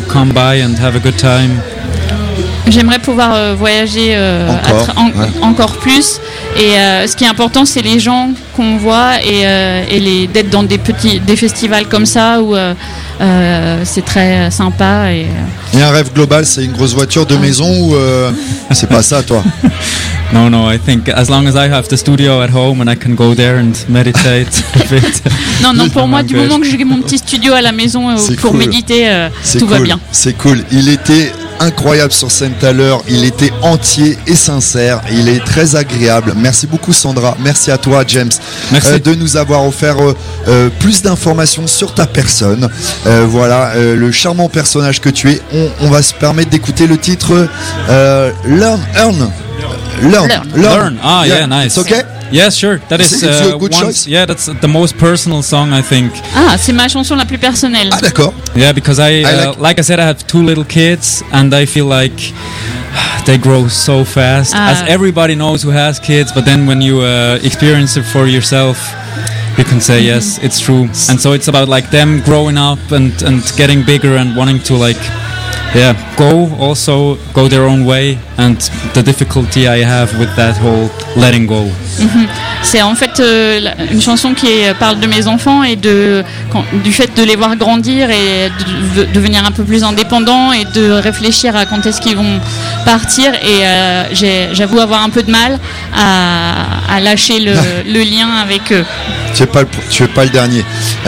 come by and have a good time. J'aimerais pouvoir voyager encore plus. Et ce qui est important, c'est les gens qu'on voit et d'être dans des festivals comme ça où c'est très sympa. Et un rêve global, c'est une grosse voiture de maison ou c'est pas ça, toi? No, I think as long as I have the studio at home and I can go there and meditate a bit. Non, pour moi, du moment que j'ai mon petit studio à la maison pour méditer, tout va bien. C'est cool. Il était incroyable sur scène tout à l'heure, il était entier et sincère, il est très agréable. Merci beaucoup Sandra, merci à toi James de nous avoir offert plus d'informations sur ta personne. Le charmant personnage que tu es. On va se permettre d'écouter le titre Learn. Ah, yeah, nice. It's okay? Yeah, sure. That is a good choice. Yeah, that's the most personal song I think. Ah, c'est ma chanson la plus personnelle. Ah, d'accord. Yeah, because like I said, I have 2 little kids, and I feel like they grow so fast. As everybody knows who has kids, but then when you experience it for yourself, you can say yes, it's true. And so it's about like them growing up and getting bigger and wanting to like. Yeah, go their own way, and the difficulty I have with that whole letting go. C'est en fait une chanson qui parle de mes enfants et du fait de les voir grandir et de devenir un peu plus indépendants et de réfléchir à quand est-ce qu'ils vont partir. Et j'avoue avoir un peu de mal à lâcher le lien avec eux. Tu es pas le dernier.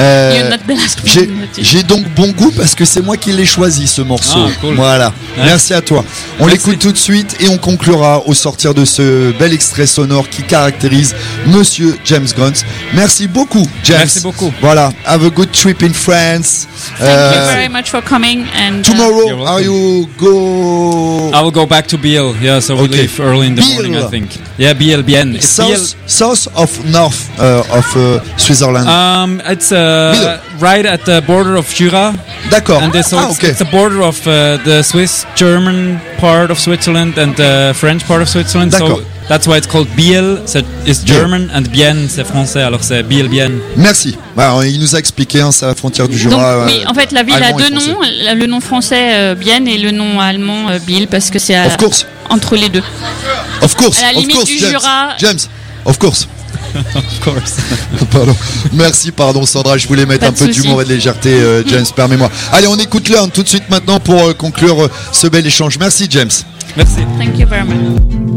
J'ai donc bon goût parce que c'est moi qui l'ai choisi ce morceau. Ah, cool. Voilà. Ouais. Merci à toi. On l'écoute tout de suite et on conclura au sortir de ce bel extrait sonore qui caractérise Monsieur James Grunt. Merci beaucoup, James. Merci beaucoup. Voilà. Have a good trip in France. Thank you very much for coming. And tomorrow, I will go back to Biel. Yeah, so we leave early in the morning, I think. Yeah, Biel, bien. South of north of Switzerland. It's right at the border of Jura. D'accord. And it's the border of the Swiss-German part of Switzerland and the French part of Switzerland. D'accord. So that's why it's called Biel. It's German and Bien, c'est français. Alors c'est Biel, Bien. Merci. Alors, il nous a expliqué, c'est à la frontière du Jura. Donc, oui, en fait, la ville a 2 noms. Le nom français Bien et le nom allemand Biel parce que c'est entre les deux. Of course. À la limite du James, Jura. James, of course. Of course. Pardon. Merci, Sandra, je voulais mettre un peu d'humour et de légèreté, James, permets-moi. Allez, on écoute Learn tout de suite maintenant pour conclure ce bel échange. Merci, James. Merci. Thank you very much.